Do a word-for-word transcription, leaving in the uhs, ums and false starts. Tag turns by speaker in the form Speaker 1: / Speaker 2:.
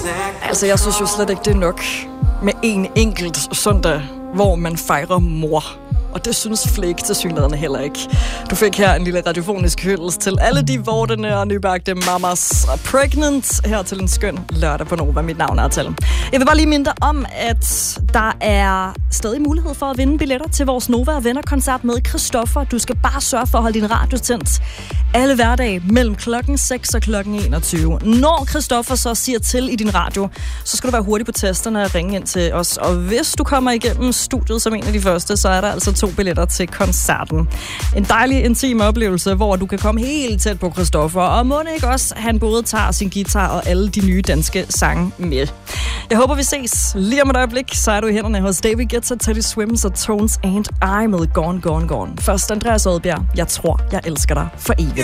Speaker 1: Altså, jeg synes jo slet ikke, det er nok med en enkelt søndag, hvor man fejrer mor. Og det synes Flake tilsyneladende heller ikke. Du fik her en lille radiofonisk hyldest til alle de vortende og nybagte mamas pregnant her til en skøn lørdag på Nova. Mit navn er Tal. Jeg vil bare lige minde dig om, at der er stadig mulighed for at vinde billetter til vores Nova Venner-koncert med Christoffer. Du skal bare sørge for at holde din radio tændt alle hverdage mellem klokken seks og klokken enogtyve. Når Christoffer så siger til i din radio, så skal du være hurtig på testerne og ringe ind til os. Og hvis du kommer igennem studiet som en af de første, så er der altså to billetter til koncerten. En dejlig, intim oplevelse, hvor du kan komme helt tæt på Christoffer. Og må ikke også, han både tager sin guitar og alle de nye danske sange med. Jeg håber, vi ses. Lige om et øjeblik, så er du i hænderne hos David Guetta, Teddy Swims og Tones and I med Gone, Gone, Gone. Først Andreas Oddbjerg. Jeg tror, jeg elsker dig for evigt.